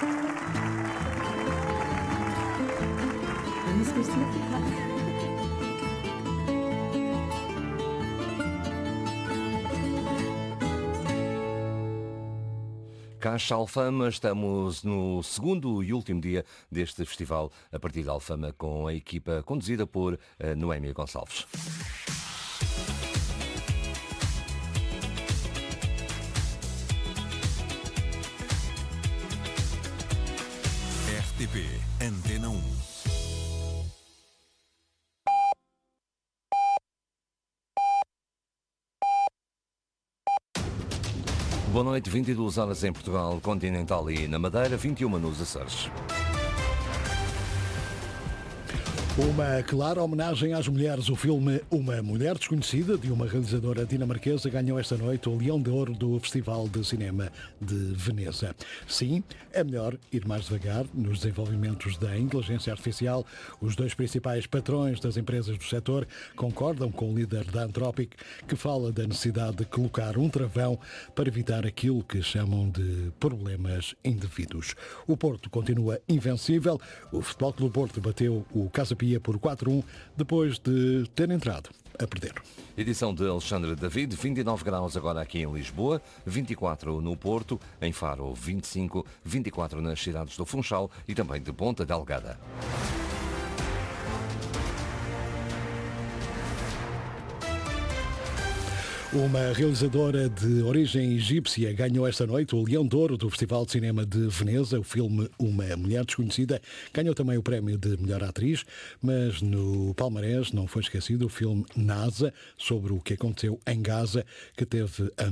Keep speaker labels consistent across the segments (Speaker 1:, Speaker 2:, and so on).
Speaker 1: Caixa Alfama, estamos no segundo e último dia deste festival a partir da Alfama com a equipa conduzida por Noémia Gonçalves.
Speaker 2: RTP Antena 1.
Speaker 1: Boa noite, 22 horas em Portugal continental e na Madeira, 21 nos Açores.
Speaker 3: Uma clara homenagem às mulheres. O filme Uma Mulher Desconhecida, de uma realizadora dinamarquesa, ganhou esta noite o Leão de Ouro do Festival de Cinema de Veneza. Sim, é melhor ir mais devagar nos desenvolvimentos da inteligência artificial. Os dois principais patrões das empresas do setor concordam com o líder da Anthropic, que fala da necessidade de colocar um travão para evitar aquilo que chamam de problemas indevidos. O Porto continua invencível. O Futebol Clube do Porto bateu o Casa Pia por 4-1, depois de ter entrado a perder.
Speaker 1: Edição de Alexandre David, 29 graus agora aqui em Lisboa, 24 no Porto, em Faro 25, 24 nas cidades do Funchal e também de Ponta Delgada.
Speaker 3: Uma realizadora de origem egípcia ganhou esta noite o Leão de Ouro do Festival de Cinema de Veneza. O filme Uma Mulher Desconhecida ganhou também o prémio de melhor atriz, mas no palmarés não foi esquecido o filme NASA, sobre o que aconteceu em Gaza, que teve a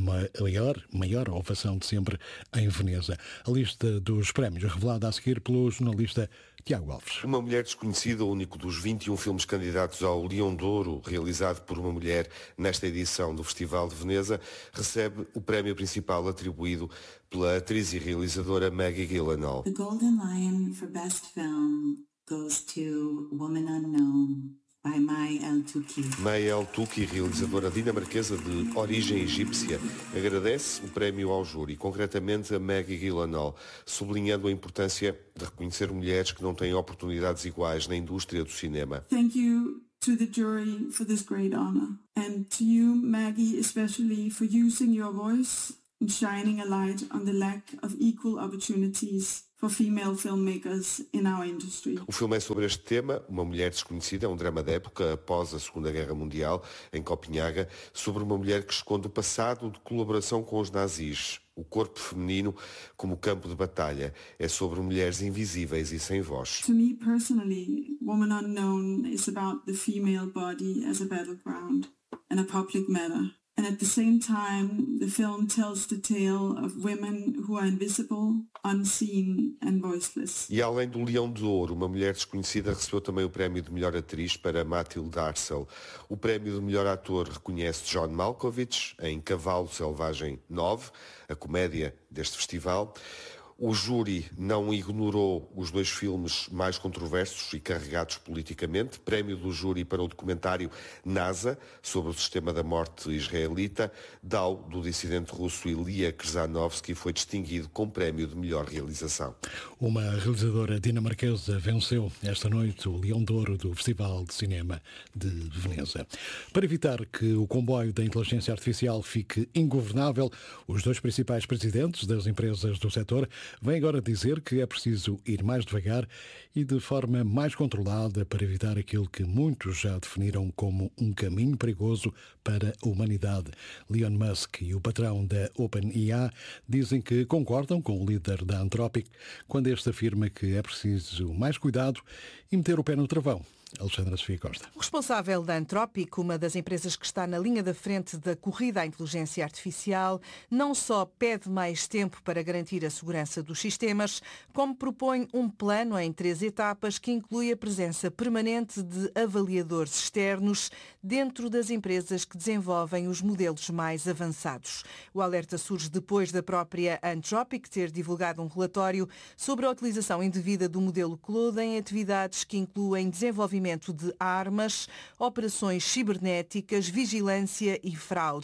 Speaker 3: maior ovação de sempre em Veneza. A lista dos prémios revelada a seguir pelo jornalista Tiago Alves.
Speaker 4: Uma Mulher Desconhecida, o único dos 21 filmes candidatos ao Leão de Ouro, realizado por uma mulher nesta edição do Festival de Veneza, recebe o prémio principal atribuído pela atriz e realizadora Maggie Gyllenhaal.
Speaker 5: The Golden Lion for Best Film goes to Woman Unknown, by Mai El-Touki.
Speaker 4: Mai El-Touki, realizadora dinamarquesa de origem egípcia, agradece o prémio ao júri, concretamente a Maggie Gyllenhaal, sublinhando a importância de reconhecer mulheres que não têm oportunidades iguais na indústria do cinema.
Speaker 5: Thank you to the jury for this great honor, and to you, Maggie, especially for using your voice and shining a light on the lack of equal opportunities for female filmmakers in our industry.
Speaker 4: O filme é sobre este tema, Uma Mulher Desconhecida, um drama da época após a Segunda Guerra Mundial, em Copenhaga, sobre uma mulher que esconde o passado de colaboração com os nazis. O corpo feminino como campo de batalha. É sobre mulheres invisíveis e sem voz.
Speaker 5: To me personally, Woman Unknown is about the female body as a battleground and a public matter. And at the same time, the film tells the tale of women who are invisible, unseen and voiceless.
Speaker 4: E além do Leão de Ouro, Uma Mulher Desconhecida recebeu também o prémio de melhor atriz para Mathilde Arcel. O prémio de melhor ator reconhece John Malkovich em Cavalo Selvagem 9, a comédia deste festival. O júri não ignorou os dois filmes mais controversos e carregados politicamente. Prémio do júri para o documentário NASA, sobre o sistema da morte israelita. Dau, do dissidente russo Ilya Krzanovsky, foi distinguido com prémio de melhor realização.
Speaker 3: Uma realizadora dinamarquesa venceu esta noite o Leão de Ouro do Festival de Cinema de Veneza. Para evitar que o comboio da inteligência artificial fique ingovernável, os dois principais presidentes das empresas do setor vem agora dizer que é preciso ir mais devagar e de forma mais controlada para evitar aquilo que muitos já definiram como um caminho perigoso para a humanidade. Elon Musk e o patrão da OpenAI dizem que concordam com o líder da Anthropic quando este afirma que é preciso mais cuidado e meter o pé no travão. Alexandra Sofia Costa.
Speaker 6: O responsável da Anthropic, uma das empresas que está na linha da frente da corrida à inteligência artificial, não só pede mais tempo para garantir a segurança dos sistemas, como propõe um plano em 3 etapas que inclui a presença permanente de avaliadores externos dentro das empresas que desenvolvem os modelos mais avançados. O alerta surge depois da própria Anthropic ter divulgado um relatório sobre a utilização indevida do modelo Claude em atividades que incluem desenvolvimento de armas, operações cibernéticas, vigilância e fraude.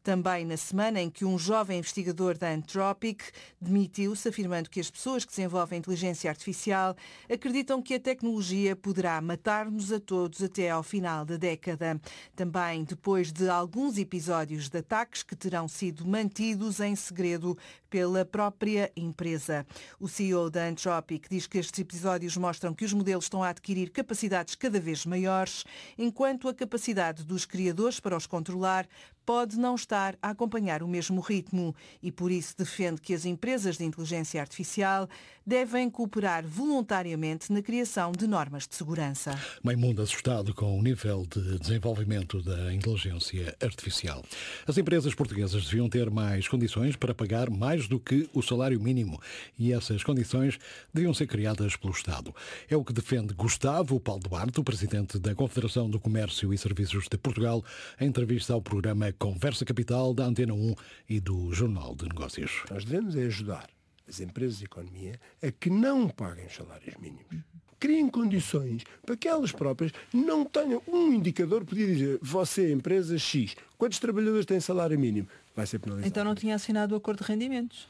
Speaker 6: Também na semana em que um jovem investigador da Anthropic demitiu-se, afirmando que as pessoas que desenvolvem inteligência artificial acreditam que a tecnologia poderá matar-nos a todos até ao final da década. Também depois de alguns episódios de ataques que terão sido mantidos em segredo pela própria empresa. O CEO da Anthropic diz que estes episódios mostram que os modelos estão a adquirir capacidades cada vez maiores, enquanto a capacidade dos criadores para os controlar pode não estar a acompanhar o mesmo ritmo e, por isso, defende que as empresas de inteligência artificial devem cooperar voluntariamente na criação de normas de segurança.
Speaker 3: Meio mundo assustado com o nível de desenvolvimento da inteligência artificial. As empresas portuguesas deviam ter mais condições para pagar mais do que o salário mínimo e essas condições deviam ser criadas pelo Estado. É o que defende Gustavo Paulo Duarte, o presidente da Confederação do Comércio e Serviços de Portugal, em entrevista ao programa Conversa Capital da Antena 1 e do Jornal de Negócios.
Speaker 2: Nós devemos ajudar as empresas de economia a que não paguem os salários mínimos. Criem condições para que elas próprias não tenham um indicador, podia dizer, você, empresa X, quantos trabalhadores têm salário mínimo? Vai ser penalizado.
Speaker 7: Então não tinha assinado o acordo de rendimentos?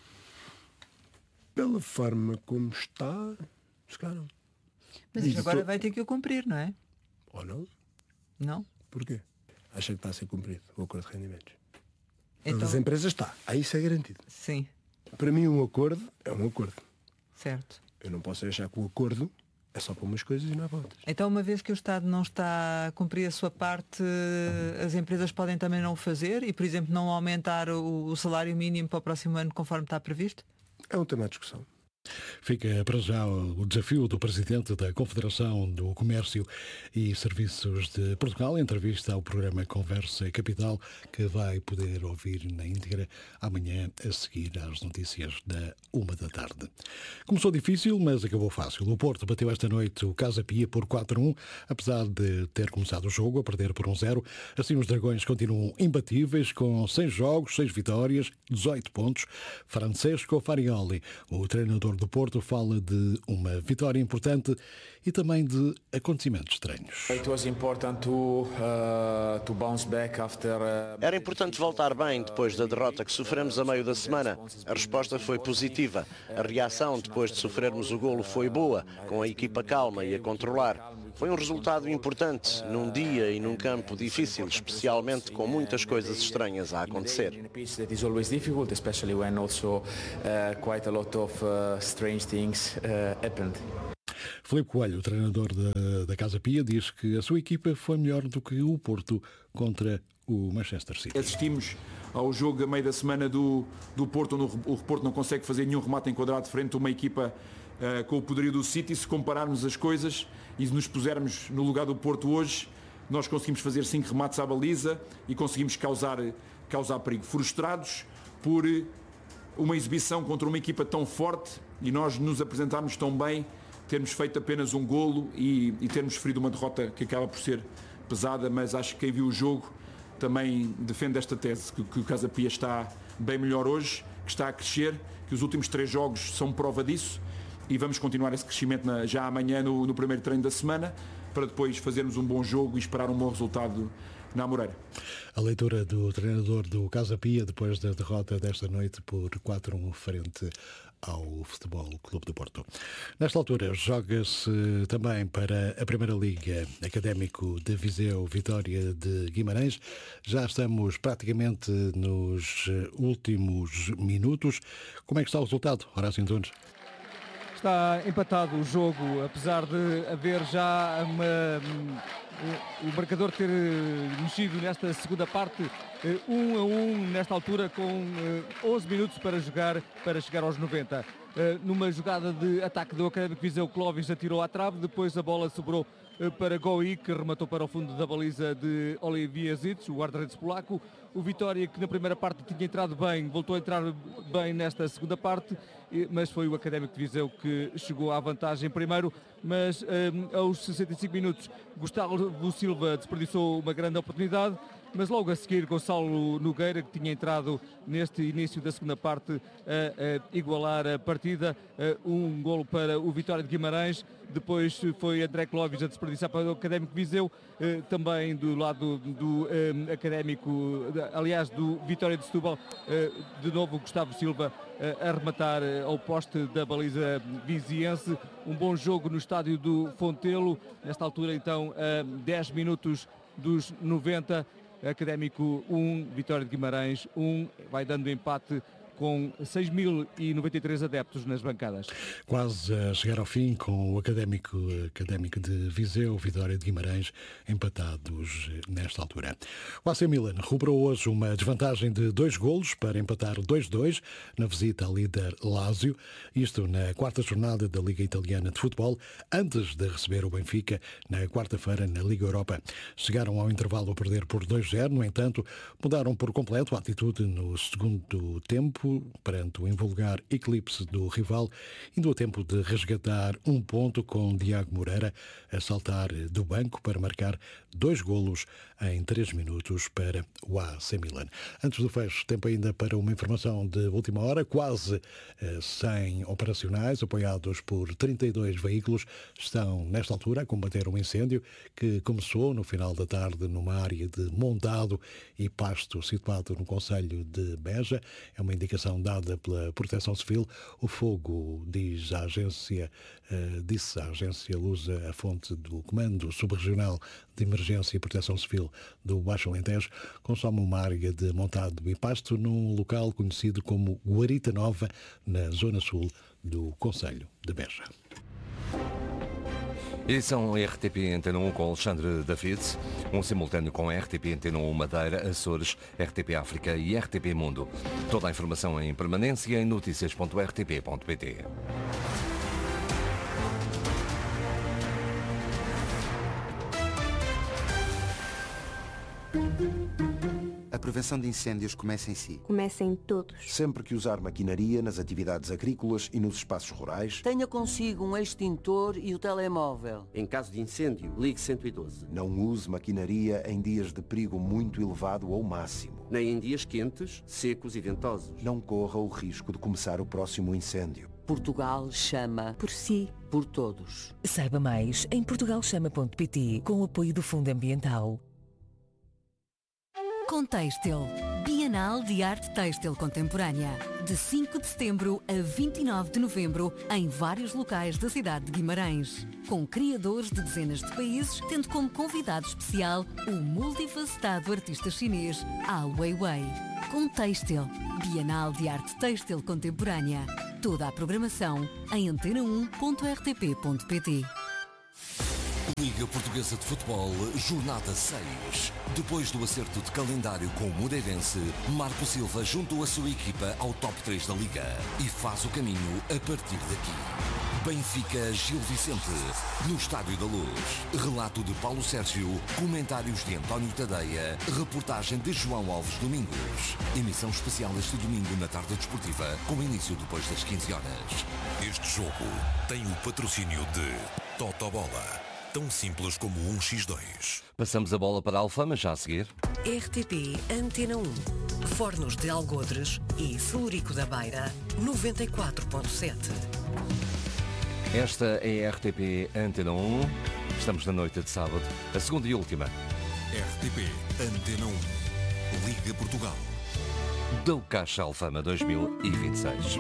Speaker 2: Pela forma como está, se calhar não.
Speaker 7: Mas agora vai ter que o cumprir, não é?
Speaker 2: Ou não?
Speaker 7: Não?
Speaker 2: Porquê? Acha que está a ser cumprido o acordo de rendimentos?
Speaker 7: Então...
Speaker 2: Nas empresas está. Aí isso é garantido.
Speaker 7: Sim.
Speaker 2: Para mim um acordo é um acordo.
Speaker 7: Certo.
Speaker 2: Eu não posso achar que o acordo é só para umas coisas e não é para outras.
Speaker 7: Então, uma vez que o Estado não está a cumprir a sua parte, as empresas podem também não o fazer e, por exemplo, não aumentar o salário mínimo para o próximo ano conforme está previsto?
Speaker 2: É um tema de discussão.
Speaker 3: Fica para já o desafio do presidente da Confederação do Comércio e Serviços de Portugal, em entrevista ao programa Conversa Capital, que vai poder ouvir na íntegra amanhã a seguir às notícias da 13h. Começou difícil, mas acabou fácil. O Porto bateu esta noite o Casa Pia por 4-1, apesar de ter começado o jogo a perder por 1-0. Assim os Dragões continuam imbatíveis, com 6 jogos, 6 vitórias, 18 pontos. Francesco Farioli, o treinador do Porto, fala de uma vitória importante e também de acontecimentos estranhos.
Speaker 8: Era importante voltar bem depois da derrota que sofremos a meio da semana. A resposta foi positiva. A reação depois de sofrermos o golo foi boa, com a equipa calma e a controlar. Foi um resultado importante num dia e num campo difícil, especialmente com muitas coisas estranhas a acontecer.
Speaker 3: Filipe Coelho, o treinador da Casa Pia, diz que a sua equipa foi melhor do que o Porto contra o Manchester City.
Speaker 9: Assistimos ao jogo a meio da semana do Porto, onde o Porto não consegue fazer nenhum remate enquadrado frente a uma equipa com o poderio do City. Se compararmos as coisas e nos pusermos no lugar do Porto hoje, nós conseguimos fazer 5 remates à baliza e conseguimos causar perigo. Frustrados por uma exibição contra uma equipa tão forte e nós nos apresentarmos tão bem, termos feito apenas um golo e termos sofrido uma derrota que acaba por ser pesada, mas acho que quem viu o jogo também defende esta tese, que o Casa Pia está bem melhor hoje, que está a crescer, que os últimos 3 jogos são prova disso e vamos continuar esse crescimento já amanhã no primeiro treino da semana, para depois fazermos um bom jogo e esperar um bom resultado na Amoreira.
Speaker 3: A leitura do treinador do Casa Pia depois da derrota desta noite por 4-1 frente ao Futebol Clube do Porto. Nesta altura joga-se também para a Primeira Liga Académico de Viseu, Vitória de Guimarães. Já estamos praticamente nos últimos minutos. Como é que está o resultado, Horácio Antunes?
Speaker 10: Está empatado o jogo, apesar de haver já o marcador ter mexido nesta segunda parte, 1-1 nesta altura, com 11 minutos para chegar aos 90. Numa jogada de ataque do Académico Viseu, Clóvis atirou à trave, depois a bola sobrou para Goi, que rematou para o fundo da baliza de Olivier Zic, o guarda-redes polaco. O Vitória, que na primeira parte tinha entrado bem, voltou a entrar bem nesta segunda parte, mas foi o Académico de Viseu que chegou à vantagem primeiro, mas aos 65 minutos Gustavo Silva desperdiçou uma grande oportunidade mas logo a seguir Gonçalo Nogueira, que tinha entrado neste início da segunda parte a igualar a partida, um golo para o Vitória de Guimarães, depois foi André Clóvis a desperdiçar para o Académico Viseu, também do lado do Académico, aliás do Vitória de Setúbal, de novo Gustavo Silva a rematar ao poste da baliza viziense. Um bom jogo no estádio do Fontelo, nesta altura então a 10 minutos dos 90, Académico 1, Vitória de Guimarães 1, vai dando empate com 6.093 adeptos nas bancadas.
Speaker 3: Quase a chegar ao fim com o Académico de Viseu, Vitória de Guimarães, empatados nesta altura. O AC Milan recuperou hoje uma desvantagem de 2 golos para empatar 2-2 na visita ao líder Lazio, isto na quarta jornada da Liga Italiana de Futebol, antes de receber o Benfica na quarta-feira na Liga Europa. Chegaram ao intervalo a perder por 2-0, no entanto, mudaram por completo a atitude no segundo tempo, perante o invulgar eclipse do rival, indo a tempo de resgatar um ponto com Diago Moreira a saltar do banco para marcar 2 golos em 3 minutos para o AC Milan. Antes do fecho, tempo ainda para uma informação de última hora. Quase 100 operacionais, apoiados por 32 veículos, estão nesta altura a combater um incêndio que começou no final da tarde numa área de montado e pasto situado no concelho de Beja. É uma indicação dada pela Proteção Civil. O fogo, disse a agência Lusa, a fonte do Comando Subregional de Emergência e Proteção Civil do Baixo Alentejo, consome uma área de montado e pasto num local conhecido como Guarita Nova, na zona sul do concelho de Beja.
Speaker 1: Edição RTP Antena 1 com Alexandre David, um simultâneo com RTP Antena 1 Madeira, Açores, RTP África e RTP Mundo. Toda a informação em permanência em noticias.rtp.pt.
Speaker 11: A prevenção de incêndios começa em si.
Speaker 12: Começa em todos.
Speaker 13: Sempre que usar maquinaria nas atividades agrícolas e nos espaços rurais,
Speaker 14: tenha consigo um extintor e o telemóvel.
Speaker 15: Em caso de incêndio, ligue 112.
Speaker 13: Não use maquinaria em dias de perigo muito elevado ou máximo.
Speaker 15: Nem em dias quentes, secos e ventosos.
Speaker 13: Não corra o risco de começar o próximo incêndio.
Speaker 14: Portugal chama
Speaker 12: por si,
Speaker 14: por todos.
Speaker 16: Saiba mais em portugalchama.pt, com o apoio do Fundo Ambiental.
Speaker 17: Contextil, Bienal de Arte Têxtil Contemporânea, de 5 de setembro a 29 de novembro, em vários locais da cidade de Guimarães, com criadores de dezenas de países, tendo como convidado especial o multifacetado artista chinês Ai Weiwei. Contextil, Bienal de Arte Têxtil Contemporânea. Toda a programação em antena1.rtp.pt.
Speaker 1: Liga Portuguesa de Futebol, Jornada 6. Depois do acerto de calendário com o Moreirense, Marco Silva juntou a sua equipa ao top 3 da Liga e faz o caminho a partir daqui. Benfica Gil Vicente, no Estádio da Luz. Relato de Paulo Sérgio, comentários de António Tadeia, reportagem de João Alves Domingos. Emissão especial este domingo na tarde desportiva, com início depois das 15 horas.
Speaker 18: Este jogo tem o patrocínio de Totobola. Tão simples como 1x2.
Speaker 1: Passamos a bola para a Alfama, já a seguir.
Speaker 16: RTP Antena 1. Fornos de Algodres e Celurico da Beira, 94.7.
Speaker 1: Esta é a RTP Antena 1. Estamos na noite de sábado, a segunda e última.
Speaker 18: RTP Antena 1. Liga Portugal.
Speaker 1: Do Caixa Alfama 2026.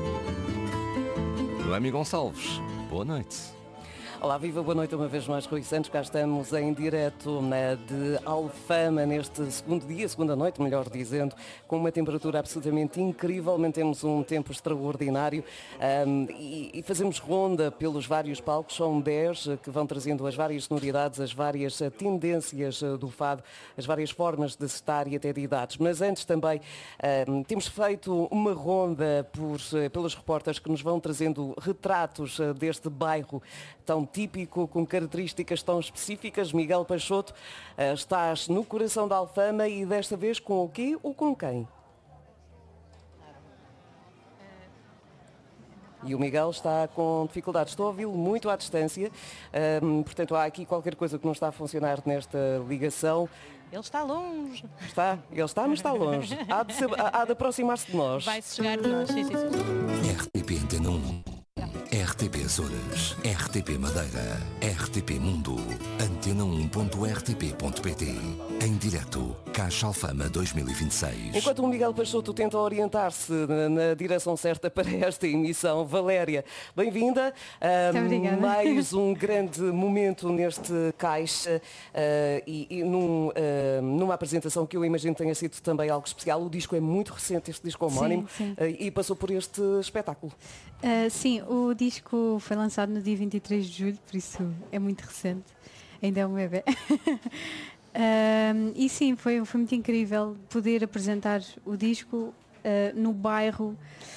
Speaker 1: Noemi Gonçalves, boa noite.
Speaker 19: Olá, viva, boa noite uma vez mais, Rui Santos. Cá estamos em direto de Alfama neste segundo dia, segunda noite, melhor dizendo, com uma temperatura absolutamente incrível. Mantemos um tempo extraordinário e fazemos ronda pelos vários palcos. São 10 que vão trazendo as várias sonoridades, as várias tendências do fado, as várias formas de estar e até de idades. Mas antes também temos feito uma ronda pelos repórteres que nos vão trazendo retratos deste bairro tão típico, com características tão específicas. Miguel Peixoto, estás no coração da Alfama e desta vez com o quê ou com quem? E o Miguel está com dificuldades. Estou a ouvi-lo muito à distância. Portanto, há aqui qualquer coisa que não está a funcionar nesta ligação.
Speaker 12: Ele está longe.
Speaker 19: Ele está, mas está longe. Há de aproximar-se de nós.
Speaker 12: Vai-se chegar de nós. Sim.
Speaker 1: RTP Antena 1, RTP Açores, RTP Madeira, RTP Mundo, antena1.rtp.pt. Em direto, Caixa Alfama 2026.
Speaker 19: Enquanto o Miguel Peixoto tenta orientar-se na direção certa para esta emissão, Valéria, bem-vinda.
Speaker 20: Obrigada.
Speaker 19: Mais um grande momento neste Caixa e numa apresentação que eu imagino tenha sido também algo especial. O disco é muito recente, este disco homónimo,
Speaker 20: sim.
Speaker 19: E passou por este espetáculo.
Speaker 20: Sim, o disco foi lançado no dia 23 de julho, por isso é muito recente, ainda é um bebê. E sim, foi muito incrível poder apresentar o disco no bairro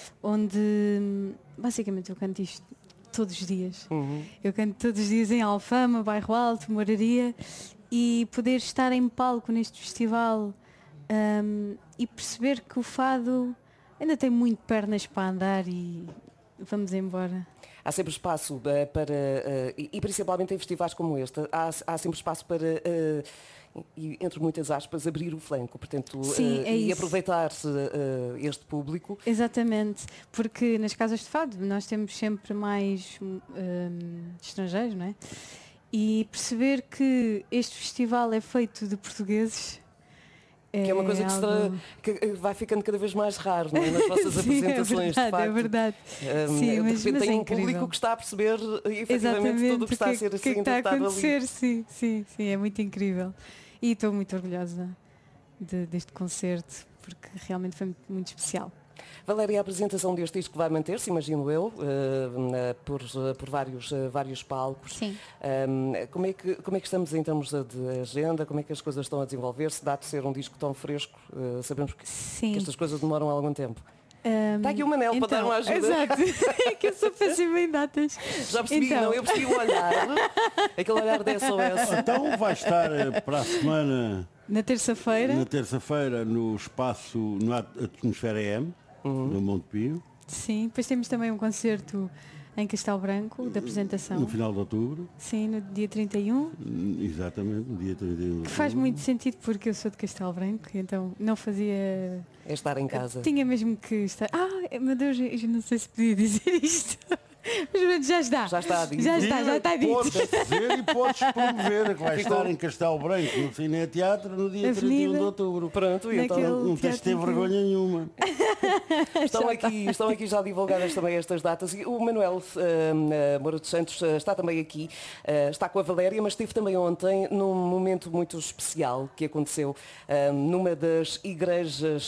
Speaker 20: onde basicamente eu canto isto todos os dias. Eu canto todos os dias em Alfama, Bairro Alto, Moraria, e poder estar em palco neste festival e perceber que o fado ainda tem muito pernas para andar e vamos embora.
Speaker 19: Há sempre espaço para, e principalmente em festivais como este, há sempre espaço para, e, entre muitas aspas, abrir o flanco, portanto,
Speaker 20: sim,
Speaker 19: e aproveitar-se este público.
Speaker 20: Exatamente, porque nas casas de fado nós temos sempre mais estrangeiros, não é? E perceber que este festival é feito de portugueses.
Speaker 19: Que é uma coisa que vai ficando cada vez mais raro, não é? Nas vossas apresentações,
Speaker 20: é verdade,
Speaker 19: de facto.
Speaker 20: É verdade.
Speaker 19: Sim,
Speaker 20: mas
Speaker 19: tem um
Speaker 20: incrível.
Speaker 19: público que está a perceber efetivamente tudo o que está a ser assim interpretado ali.
Speaker 20: Sim, é muito incrível. E estou muito orgulhosa deste concerto, porque realmente foi muito especial.
Speaker 19: Valéria, a apresentação deste disco vai manter-se, imagino eu, por vários palcos.
Speaker 20: Sim.
Speaker 19: Como é que estamos em termos de agenda? Como é que as coisas estão a desenvolver-se? Dá de ser um disco tão fresco? Sabemos que estas coisas demoram algum tempo. Está aqui o Manel
Speaker 20: então,
Speaker 19: para dar uma ajuda.
Speaker 20: Exato, é que eu sou péssima em datas.
Speaker 19: Já percebi,
Speaker 20: então.
Speaker 19: eu percebi o olhar, aquele olhar de SOS.
Speaker 21: Então vai estar para a semana...
Speaker 20: Na terça-feira,
Speaker 21: no espaço, no Atmosfera EM, no Monte Pio.
Speaker 20: Sim, depois temos também um concerto em Castelo Branco, de apresentação.
Speaker 21: No final de outubro.
Speaker 20: Sim, no dia 31.
Speaker 21: Exatamente, no dia 31 de outubro.
Speaker 20: Que faz muito sentido porque eu sou de Castelo Branco, então não fazia...
Speaker 19: É estar em casa.
Speaker 20: Tinha mesmo que estar... meu Deus, eu não sei se podia dizer isto. Mas já está.
Speaker 19: Já está dito.
Speaker 20: Já está dito.
Speaker 21: Podes dizer e podes promover que vai estar em Castelo Branco, no Cine Teatro, no dia 31 de outubro.
Speaker 19: Pronto, e então
Speaker 21: não tens de ter vergonha nenhuma.
Speaker 19: Estão aqui já divulgadas também estas datas. E o Manuel Moura dos Santos está também aqui, está com a Valéria, mas esteve também ontem num momento muito especial que aconteceu numa das igrejas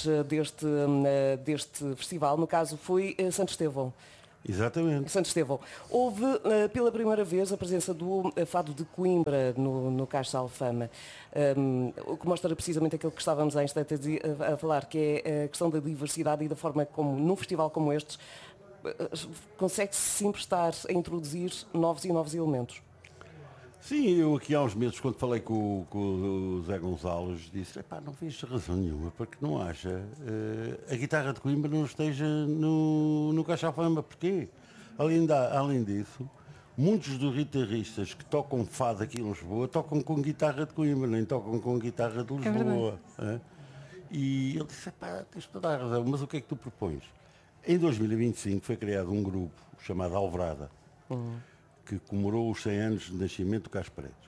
Speaker 19: deste festival, no caso foi Santo Estevão.
Speaker 21: Exatamente.
Speaker 19: Santo Estevão. Houve pela primeira vez a presença do Fado de Coimbra no Caixa Alfama, o que mostra precisamente aquilo que estávamos há instantes a falar, que é a questão da diversidade e da forma como, num festival como este, consegue-se sempre estar a introduzir novos elementos.
Speaker 21: Sim, eu aqui há uns meses, quando falei com o Zé Gonçalves, disse, não vejo razão nenhuma, porque não acha a guitarra de Coimbra não esteja no Caixa Alfama. Porquê? Além disso, muitos dos guitarristas que tocam fado aqui em Lisboa tocam com guitarra de Coimbra, nem tocam com guitarra de Lisboa. E ele disse, tens toda a razão, mas o que é que tu propões? Em 2025 foi criado um grupo chamado Alvorada, que comemorou os 100 anos de nascimento do Carlos Paredes.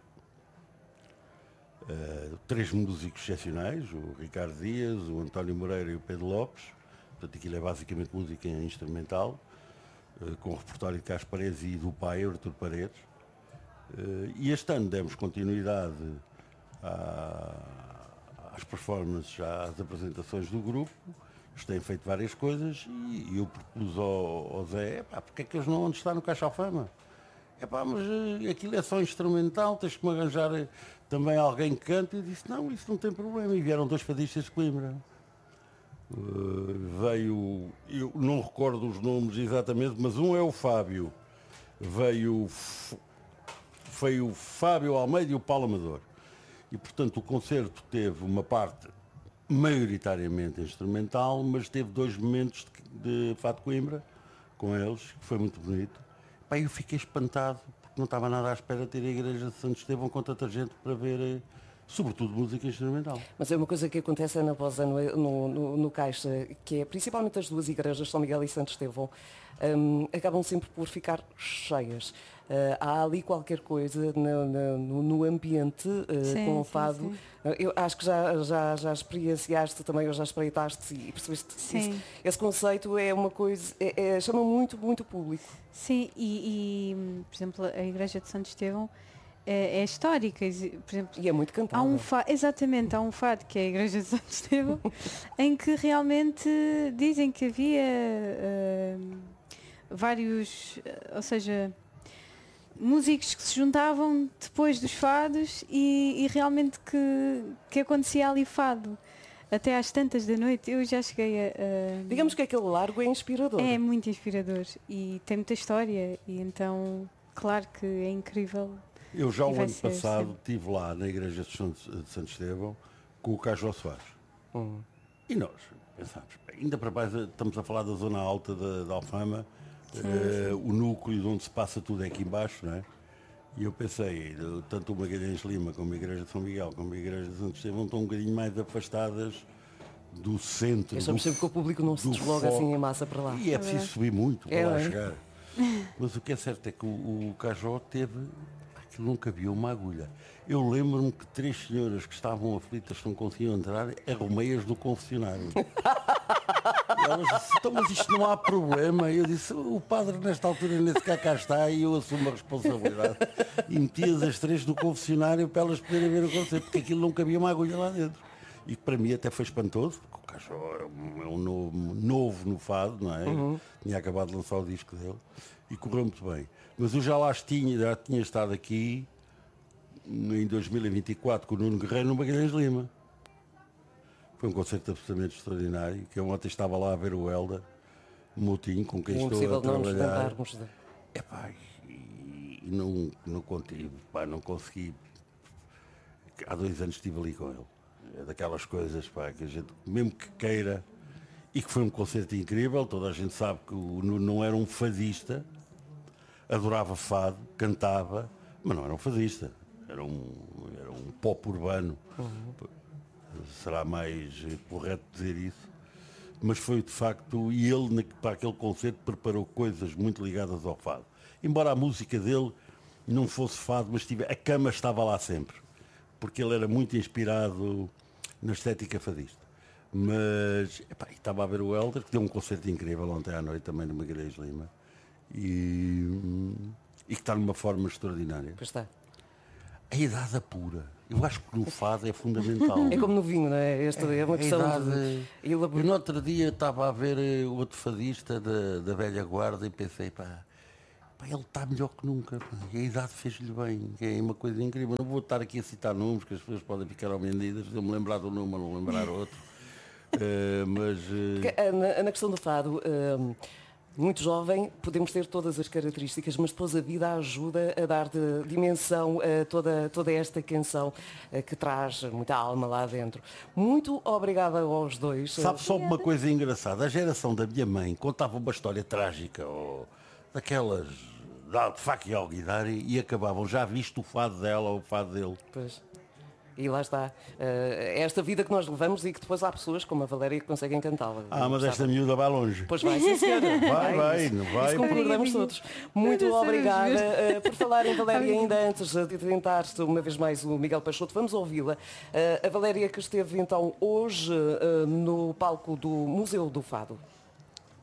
Speaker 21: 3 músicos excepcionais, o Ricardo Dias, o António Moreira e o Pedro Lopes. Portanto, aquilo é basicamente música instrumental, com o repertório de Carlos Paredes e do pai, Artur Paredes. E este ano demos continuidade às performances, às apresentações do grupo. Eles têm feito várias coisas e eu propus ao Zé, porque é que eles não vão estar no Caixa Alfama? Mas aquilo é só instrumental, tens que me arranjar também alguém que cante. E disse, não, isso não tem problema. E vieram 2 fadistas de Coimbra. Veio, eu não recordo os nomes exatamente, mas um é o Fábio. Veio o Fábio Almeida e o Paulo Amador. E, portanto, o concerto teve uma parte maioritariamente instrumental, mas teve 2 momentos de Fado de Coimbra, com eles, que foi muito bonito. Pá, eu fiquei espantado, porque não estava nada à espera de ter a igreja de Santo Estevão com tanta gente para ver, sobretudo, música instrumental.
Speaker 19: Mas é uma coisa que acontece ano após ano no Caixa, que é principalmente as duas igrejas, São Miguel e Santo Estevão, acabam sempre por ficar cheias. Há ali qualquer coisa no ambiente com o fado. Sim. Eu acho que já experienciaste também, ou já espreitaste e percebeste isso. Esse conceito é uma coisa, chama muito, muito público.
Speaker 20: Sim, e por exemplo, a igreja de Santo Estevão é histórica, por exemplo,
Speaker 19: e é muito cantada.
Speaker 20: Exatamente, há um fado que é a igreja de Santo Estevão em que realmente dizem que havia vários, ou seja, músicos que se juntavam depois dos fados e realmente que acontecia ali fado até às tantas da noite. Eu já cheguei a
Speaker 19: digamos que aquele largo é inspirador.
Speaker 20: É muito inspirador e tem muita história e então claro que é incrível.
Speaker 21: Eu já o ano passado estive lá na igreja de Santo Estevão com o Cajó Soares. E nós pensámos, ainda para mais estamos a falar da zona alta da Alfama, o núcleo de onde se passa tudo é aqui embaixo, não é? E eu pensei, tanto o Magalhães Lima como a igreja de São Miguel como a igreja de Santo Estevão estão um bocadinho mais afastadas do centro.
Speaker 19: Eu sempre que o público não se desloca assim em massa para lá.
Speaker 21: E é preciso subir muito para lá chegar. Mas o que é certo é que o Cajó teve... Nunca viu uma agulha. Eu lembro-me que 3 senhoras que estavam aflitas que não conseguiam entrar, arrumei-as no confessionário. Elas disse, então, mas isto não há problema. Eu disse, o padre nesta altura nem sequer cá está e eu assumo a responsabilidade. E meti-as as 3 no confessionário para elas poderem ver o concerto, porque aquilo nunca havia uma agulha lá dentro. E para mim até foi espantoso, porque o Cajó é um novo no fado, não é? Tinha acabado de lançar o disco dele e correu muito bem. Mas eu já tinha estado aqui em 2024 com o Nuno Guerreiro no Magalhães Lima. Foi um concerto absolutamente extraordinário, que eu ontem estava lá a ver o Helder Moutinho, com quem estou a trabalhar. E não consegui. Há 2 anos estive ali com ele. É daquelas coisas, que a gente, mesmo que queira, e que foi um concerto incrível, toda a gente sabe que o Nuno não era um fadista, adorava fado, cantava, mas não era um fadista, era um pop urbano. Será mais correto dizer isso. Mas foi de facto, e ele para aquele concerto preparou coisas muito ligadas ao fado. Embora a música dele não fosse fado, mas a cama estava lá sempre, porque ele era muito inspirado na estética fadista. Mas estava a ver o Helder, que deu um concerto incrível ontem à noite também no Magalhães Lima. E que está numa forma extraordinária.
Speaker 19: Pois está.
Speaker 21: A idade apura. Eu acho que no fado é fundamental.
Speaker 19: É como no vinho, não é? Esta é uma questão de...
Speaker 21: Eu no outro dia estava a ver outro fadista da velha guarda e pensei, ele está melhor que nunca. E a idade fez-lhe bem. É uma coisa incrível. Não vou estar aqui a citar números, que as pessoas podem ficar ofendidas. Se eu me lembrar do número, não lembrar outro.
Speaker 19: Na questão do fado... muito jovem, podemos ter todas as características, mas depois a vida ajuda a dar dimensão a toda esta canção que traz muita alma lá dentro. Muito obrigada aos dois.
Speaker 21: Sabe só uma coisa engraçada? A geração da minha mãe contava uma história trágica, daquelas de faca e alguidar, e acabavam, já viste o fado dela ou o fado dele.
Speaker 19: Pois. E lá está. É esta vida que nós levamos e que depois há pessoas como a Valéria que conseguem cantá-la.
Speaker 21: Mas esta miúda vai longe.
Speaker 19: Pois vai, sim senhora.
Speaker 21: Vai.
Speaker 19: Isso concordamos todos. Muito obrigada. Por falar em Valéria, ainda antes de tentar uma vez mais o Miguel Peixoto, vamos ouvi-la. A Valéria que esteve então hoje no palco do Museu do Fado.